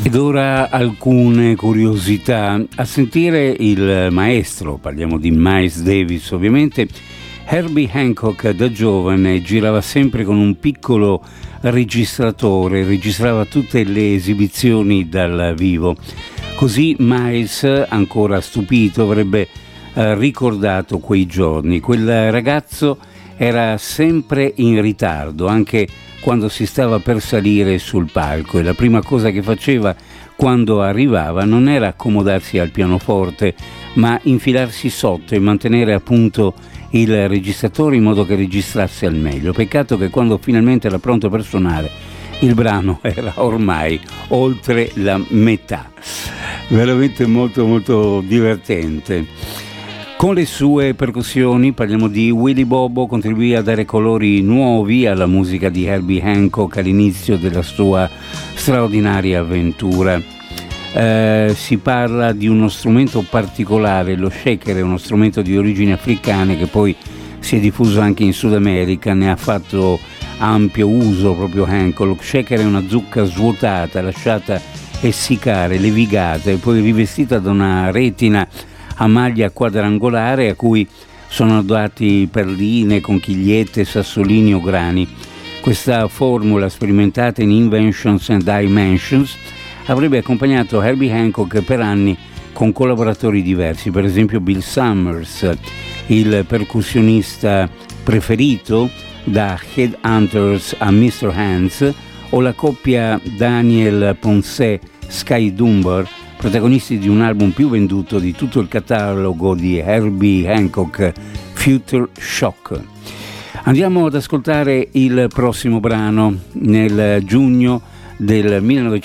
Ed ora alcune curiosità. A sentire il maestro, parliamo di Miles Davis ovviamente, Herbie Hancock da giovane girava sempre con un piccolo registratore, registrava tutte le esibizioni dal vivo. Così Miles, ancora stupito, avrebbe ricordato quei giorni. Quel ragazzo era sempre in ritardo, anche quando si stava per salire sul palco, e la prima cosa che faceva quando arrivava non era accomodarsi al pianoforte, ma infilarsi sotto e mantenere appunto il registratore in modo che registrasse al meglio. Peccato che quando finalmente era pronto per suonare il brano era ormai oltre la metà. Veramente molto molto divertente. Con le sue percussioni, parliamo di Willy Bobo, contribuì a dare colori nuovi alla musica di Herbie Hancock all'inizio della sua straordinaria avventura. Si parla di uno strumento particolare, lo shaker, è uno strumento di origini africane che poi si è diffuso anche in Sud America, ne ha fatto ampio uso proprio Hancock. Lo shaker è una zucca svuotata, lasciata essiccare, levigata e poi rivestita da una retina a maglia quadrangolare a cui sono dati perline, conchigliette, sassolini o grani. Questa formula, sperimentata in Inventions and Dimensions, avrebbe accompagnato Herbie Hancock per anni con collaboratori diversi, per esempio Bill Summers, il percussionista preferito da Headhunters a Mr. Hands, o la coppia Daniel Ponce-Sky Dunbar, protagonisti di un album più venduto di tutto il catalogo di Herbie Hancock, Future Shock. Andiamo ad ascoltare il prossimo brano. Nel giugno del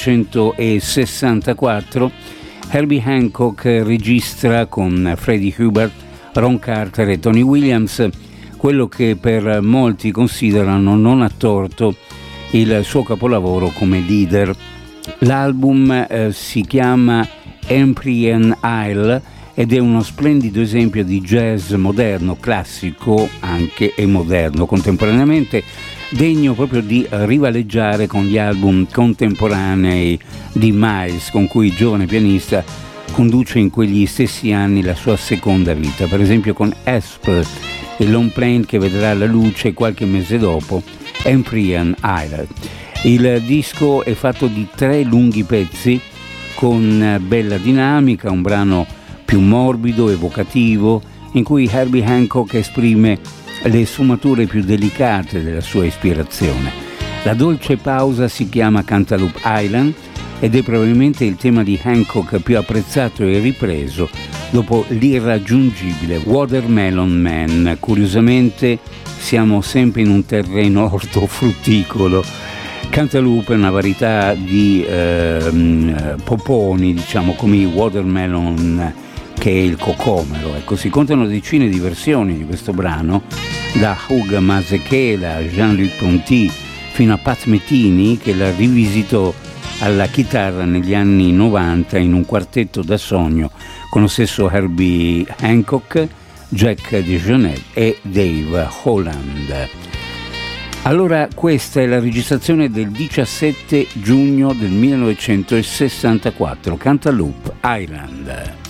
1964 Herbie Hancock registra con Freddie Hubbard, Ron Carter e Tony Williams quello che per molti considerano, non a torto, il suo capolavoro come leader. L'album si chiama Empyrean Isle ed è uno splendido esempio di jazz moderno, classico anche e moderno contemporaneamente, degno proprio di rivaleggiare con gli album contemporanei di Miles, con cui il giovane pianista conduce in quegli stessi anni la sua seconda vita, per esempio con Asp, il long plane che vedrà la luce qualche mese dopo, Empyrean Isle. Il disco è fatto di 3 lunghi pezzi con bella dinamica, un brano più morbido, evocativo, in cui Herbie Hancock esprime le sfumature più delicate della sua ispirazione. La dolce pausa si chiama Cantaloupe Island ed è probabilmente il tema di Hancock più apprezzato e ripreso dopo l'irraggiungibile Watermelon Man. Curiosamente siamo sempre in un terreno ortofrutticolo. Cantaloupe è una varietà di poponi, diciamo, come i watermelon, che è il cocomero. Ecco, si contano decine di versioni di questo brano, da Hugh Masekela, Jean-Luc Ponty, fino a Pat Metheny, che la rivisitò alla chitarra negli anni 90 in un quartetto da sogno con lo stesso Herbie Hancock, Jack DeJohnette e Dave Holland. Allora, questa è la registrazione del 17 giugno del 1964, Cantaloupe Island.